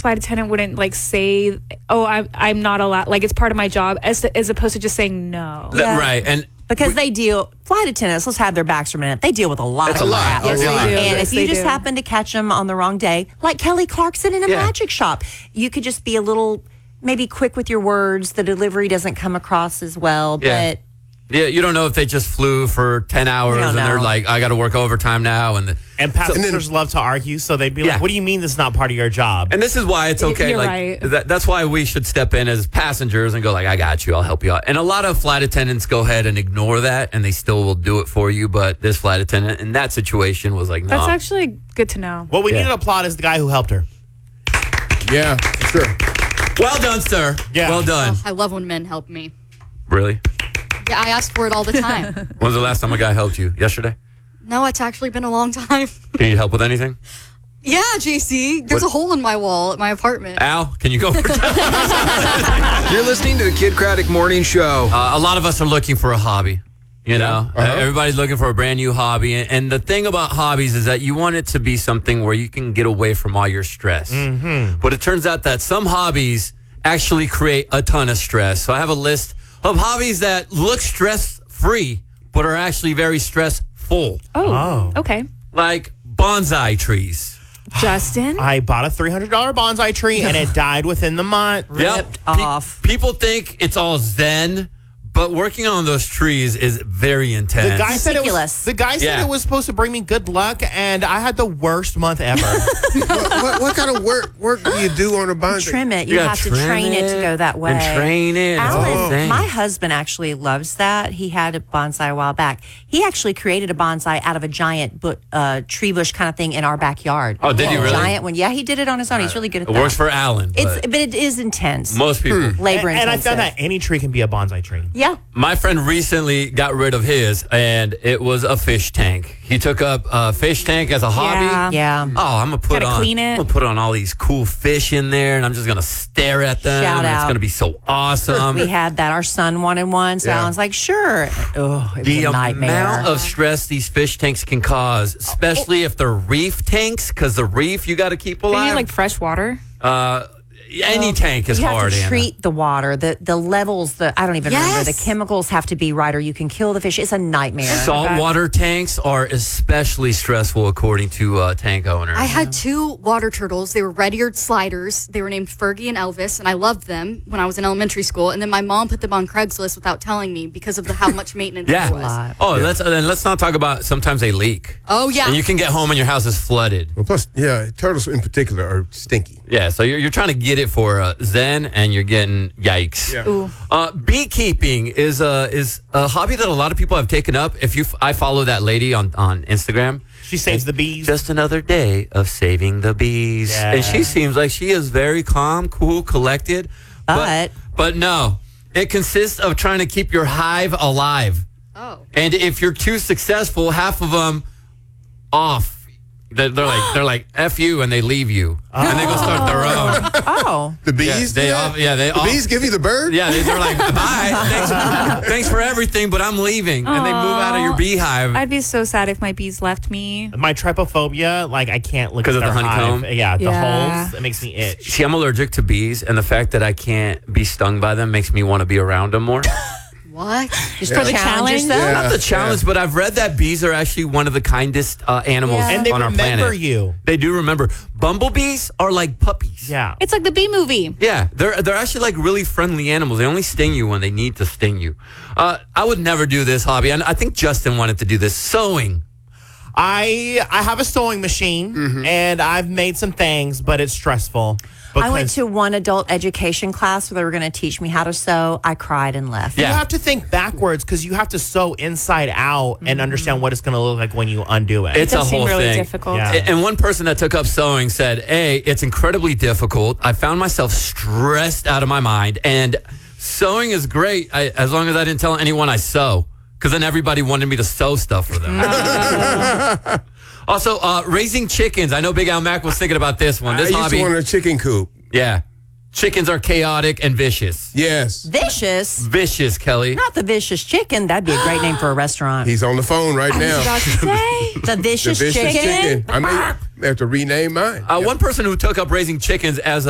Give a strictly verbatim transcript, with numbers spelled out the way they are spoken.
flight attendant wouldn't like say, "Oh, I, I'm not allowed." Like it's part of my job, as as opposed to just saying no. Yeah. Right, and because we, they deal, flight attendants, let's have their backs for a minute. They deal with a lot It's of a lot. crap. Yes, they do. And Yes, if you they just do. happen to catch them on the wrong day, like Kelly Clarkson in a Yeah. magic shop, you could just be a little, maybe quick with your words. The delivery doesn't come across as well, Yeah. but yeah, you don't know if they just flew for ten hours don't and they're know. like, I got to work overtime now. And the, And passengers love to argue, so they'd be Yeah. like, what do you mean this is not part of your job? and this is why it's okay. You're like right. that, that's why we should step in as passengers and go like, I got you. I'll help you out. And a lot of flight attendants go ahead and ignore that, and they still will do it for you. But this flight attendant in that situation was like, no. That's actually good to know. what we Yeah. need to applaud is the guy who helped her. Yeah, for sure. Well done, sir. Yeah. Well done. I love when men help me. Really? Yeah, I ask for it all the time. When's the last time a guy helped you? Yesterday? No, it's actually been a long time. Can you need help with anything? Yeah, J C. There's What? a hole in my wall at my apartment. Al, can you go? For You're listening to the Kid Craddock Morning Show. Uh, a lot of us are looking for a hobby. You know, Uh-huh. Uh, everybody's looking for a brand new hobby. And, and the thing about hobbies is that you want it to be something where you can get away from all your stress. Mm-hmm. But it turns out that some hobbies actually create a ton of stress. So I have a list of hobbies that look stress free, but are actually very stressful, Oh, Oh. okay. like bonsai trees. Justin, I bought a three hundred dollars bonsai tree, and it died within the month. ripped Pe- off. people think it's all zen, but working on those trees is very intense. The guy said it was. Ridiculous. The guy said Yeah. it was supposed to bring me good luck, and I had the worst month ever. what, what, what kind of work work do you do on a bonsai? Trim it. You, You gotta have to trim train it, it to go that way. and train it. It's a whole Alan, thing. my husband actually loves that. He had a bonsai a while back. He actually created a bonsai out of a giant bu- uh, tree bush kind of thing in our backyard. Oh, did he A really? Giant one. Yeah, he did it on his own. He's really good at It that. works for Alan. It's, but but it is intense. most people. Labor and, and I intensive. found that any tree can be a bonsai tree. Yeah. My friend recently got rid of his, and it was a fish tank. He took up a fish tank as a hobby. Yeah. Yeah. Oh, I'm gonna put Gotta on. clean it. I'm gonna put on all these cool fish in there, and I'm just gonna stare at them. Shout and It's out. gonna be so awesome. We had that. Our son wanted one, so Yeah. Alan's like, sure. Oh, it was the a nightmare. amount of stress these fish tanks can cause, especially if they're reef tanks, because the reef you got to keep do you alive. need like fresh water? uh, any tank is you have hard. to Anna. treat the water, the the levels, the I don't even remember. Yes. The chemicals have to be right, or you can kill the fish. It's a nightmare. Saltwater tanks are especially stressful, according to uh, tank owners. I had two water turtles. They were red-eared sliders. They were named Fergie and Elvis, and I loved them when I was in elementary school. And then my mom put them on Craigslist without telling me because of the, how much maintenance Yeah. there was. Oh, let's then let's not talk about sometimes they leak. Oh, yeah. And you can get home and your house is flooded. Well, plus, yeah, turtles in particular are stinky. Yeah, so you're, you're trying to get it for uh, Zen, and you're getting yikes. Yeah. Ooh. Uh, beekeeping is a is a hobby that a lot of people have taken up. If you, f- I follow that lady on on Instagram. She saves the bees. Just another day of saving the bees, Yeah. and she seems like she is very calm, cool, collected. But- but no, it consists of trying to keep your hive alive. Oh. And if you're too successful, half of them off. They're, they're like they're like F you, and they leave you, and they go start their own. Oh. The bees, Yeah, do they that? all- yeah, they the all- bees give you the bird. Yeah, they, they're like bye, thanks, thanks for everything, but I'm leaving, and they move out of your Aw. beehive. I'd be so sad if my bees left me. My trypophobia, like I can't look 'Cause at of the their honeycomb? hive. Yeah, the Yeah. holes. It makes me itch. See, I'm allergic to bees, and the fact that I can't be stung by them makes me want to be around them more. What? Just Yeah. to the challenge challenge? yourself. Yeah. Not the challenge, but I've read that bees are actually one of the kindest uh, animals Yeah. And they on our remember planet. you. They do remember. Bumblebees are like puppies. Yeah. It's like the bee movie. Yeah, they're they're actually like really friendly animals. They only sting you when they need to sting you. Uh, I would never do this hobby, and I think Justin wanted to do this. Sewing. I I have a sewing machine, Mm-hmm. and I've made some things, but it's stressful. I went because to one adult education class where they were going to teach me how to sew. I cried and left. You Yeah. have to think backwards because you have to sew inside out and understand what it's going to look like when you undo it. It's It does a seem whole really thing. difficult. Yeah. A- And one person that took up sewing said, A, it's incredibly difficult. I found myself stressed out of my mind. And sewing is great I, as long as I didn't tell anyone I sew. Because then everybody wanted me to sew stuff for them. Also, uh, raising chickens. I know Big Al Mac was thinking about this one. I This used hobby. to want a chicken coop. Yeah. Chickens are chaotic and vicious. Yes. Vicious. Vicious, Kelly. Not the vicious chicken. That'd be a great name for a restaurant. He's on the phone right I was now. about to say. The vicious, The vicious chicken. chicken. I may have to rename mine. Uh, Yeah. One person who took up raising chickens as